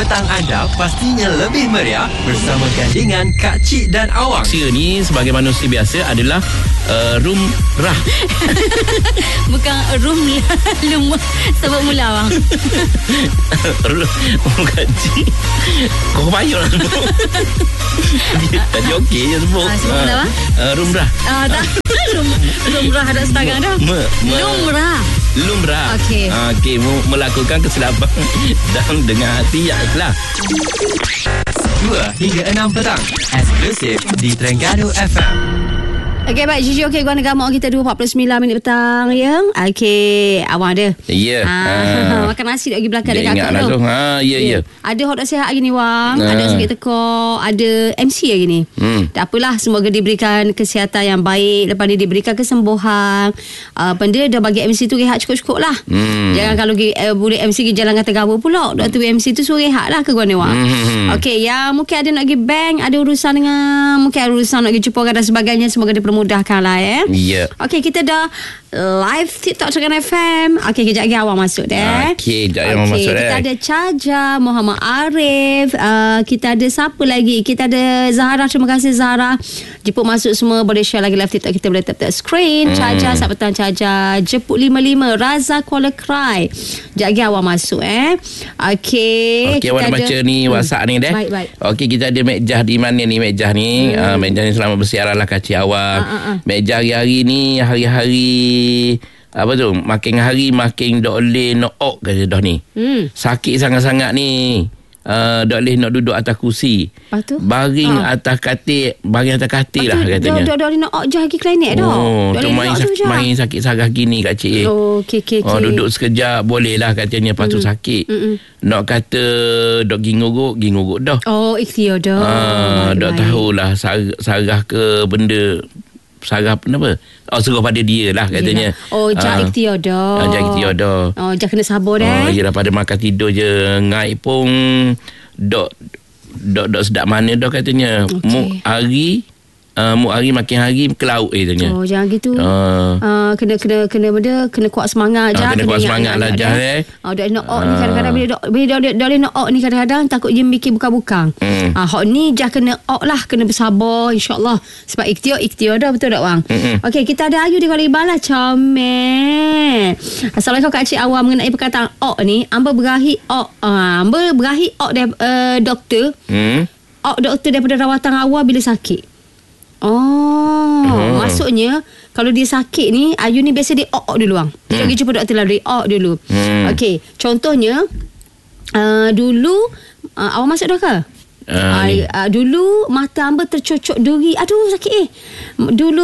petang anda pastinya lebih meriah bersama gandingan Kak Cik dan Awang. Manusia ni sebagai manusia biasa adalah rumrah. Bukan rumah sebab mula Awang. Kak Cik, kau payah lah. Tadi okey je sebut. Sebut apa? Rumrah. Tak. Lumrah ada setengah dah. Lumrah. Okey. Okey, melakukan kesilapan dan dengan hati yang ikhlas. 2 hingga 6 petang eksklusif di Terengganu FM. Okey, baik. Gigi, okey. Gua negara kita 2.49 minit petang, ya. Okey. Awang ada? Ya. Makan nasi lagi belakang dekat ingat akak tu. Ya. Ada hot dog sihat hari ni, Wang. Ada sakit tekuk. Ada MC hari ni. Tak apalah. Semoga diberikan kesihatan yang baik. Lepas ni diberikan kesembuhan. Benda dah bagi MC tu rehat cukup-cukup lah. Jangan kalau boleh MC pergi jalan kata gawa pula. Doktor MC tu suruh rehat lah ke gua ni, Wang. Okey. Yang mungkin ada nak pergi bank. Ada urusan dengan mungkin ada urusan nak pergi jumpa orang dan sebagainya. Semoga dipermudahkan lah, ya. Ya. Okey, kita dah live TikTok Terengganu FM. Okey, kejap lagi Awang masuk deh. Okey, kejap lagi Awang masuk deh. Kita ada Caja, Muhammad Arif. Kita ada siapa lagi? Kita ada Zahra. Terima kasih Zahra. Jemput masuk semua. Boleh share lagi live TikTok kita. Boleh tap screen. Caja, selamat petang Caja. Jemput 55. Raza Kuala Krai. Kejap lagi Awang masuk, Okey. Okey, Awang baca ni WhatsApp ni deh. Baik. Okey, kita ada Mekjah di mana ni Mekjah ni? Mekjah ni selamat bersiaran lah Kak Cik Awang. Mekjah hari-hari ni hari-hari apa tu, makin hari makin tak boleh nak kata dah ni. Sakit sangat-sangat ni. Tak boleh nak duduk atas kursi. Lepas tu? Baring atas katil lah katanya. Dah boleh nak je lagi klinik dah. Tu main sakit saraf gini Kak Cik. Okey. Duduk sekejap boleh lah katanya. Lepas tu sakit. Nak kata dok ginguruk dah. Ikhtiar dah. Dok tahulah saraf ke benda. Saraf kenapa? Serah pada dia lah katanya. Jah ikhtiar dah. Jah kena sabar dah. Yelah, pada makan tidur je ngaik pun dok sedap mana dah katanya. Mu hari makin hari ke laut katanya. Jangan gitu. Kena benda, kena kuat semangat Jah. Kena kuat semangat lah Jah. Dah nak ni kadang-kadang bila dah nak ni kadang-kadang takut je mikir bukan-bukan. Hak ni Jah kena lah, kena bersabar insya-Allah. Sebab ikhtiar dah, betul tak Wang? Okey, kita ada Ayu di Kuala Ibalah. Comel. Assalamualaikum Kak Cik Awang, mengenai perkataan ni, Amba berahi dari doktor. Doktor daripada rawatan awal bila sakit. Maksudnya kalau dia sakit ni, Ayu ni biasa dia dulu Wang. Dia pergi jumpa doktor lah, dia dulu. Okey, contohnya dulu awak masuk dah ke? Dulu mata Amba tercocok duri. Aduh sakit dulu.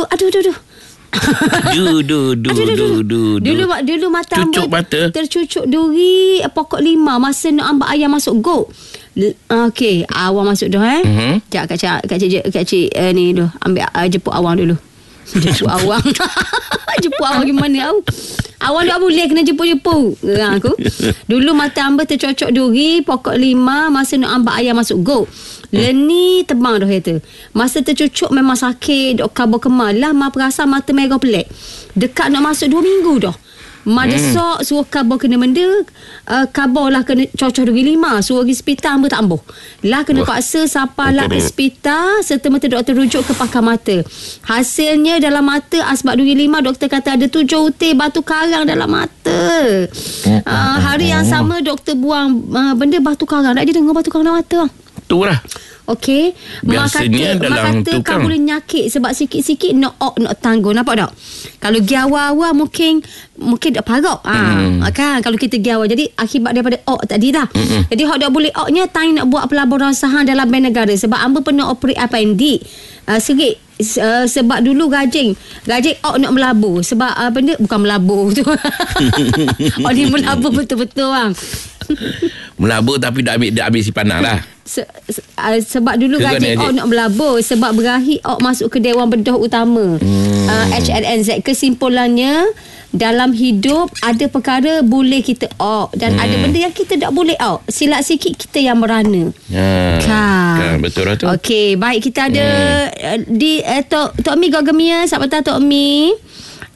Dulu mata Amba tercucuk duri pokok 5 masa nak ambil ayam masuk go. Okey, Awang masuk dah Kak Cik ni dulu ambil jemput Awang dulu. Jemput Awang. Jemput Awang gimana aku? Awang tak boleh kena jemput aku. Dulu mata Amba tercocok duri pokok 5 masa nak ambil ayam masuk go. Leni tebang dah kata. Masa tercucuk memang sakit, dok kabur kemal lah, perasan mata merah pelik. Dekat nak masuk 2 minggu dah. Desak suruh kabur kena benda, kabur lah kena cocok duri 5, suruh pergi hospital Amba tak ambuh. Lah kena paksa sampai lah ke hospital serta mata doktor rujuk ke pakar mata. Hasilnya dalam mata asbab duri 5, doktor kata ada 7 utir batu karang dalam mata. Hari yang sama doktor buang benda batu karang. Tak dia dengar batu karang dalam mata? Tu lah. Okey. Biasanya dalam kata tukang kau boleh nyakit sebab sikit-sikit nak tangguh. Nampak tak? Kalau pergi awal-awal mungkin tak parok. Kan kalau kita pergi awal. Jadi akibat daripada tadi dah. Jadi hak tak boleh nya time nak buat pelaburan saham dalam bank negara. Sebab Amba pernah operate appendix. Serit. Sebab dulu gajing nak melabur. Sebab benda bukan melabur tu. Ni melabur betul-betul bang. Melabur tapi dah ambil si panah lah. Sebab dulu gajing nak melabur. Sebab berakhir masuk ke Dewan Bedah Utama HNNZ. Kesimpulannya, dalam hidup ada perkara boleh kita dan ada benda yang kita tak boleh silap sikit kita yang merana. Kan betul lah tu. Okey, baik, kita ada di Tok Mi Gogemia. Selamat petang Tok Mi.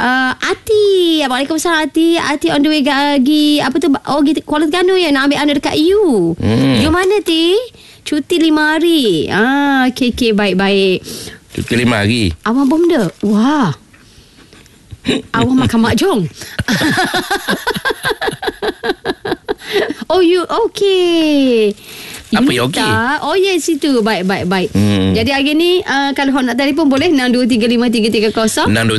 Ati. Waalaikumsalam Ati. Ati on the way pergi apa tu? Pergi Kuala Terengganu ya, nak ambil anak dekat you. You mana Ti? Cuti 5 hari. Okay, baik. Cuti 5 hari. Awang bom dah. Wah. Awang makan makjong. You okay. Apa you okey? Oh yes, situ. Baik. Jadi hari ni kalau nak telefon boleh 62353330.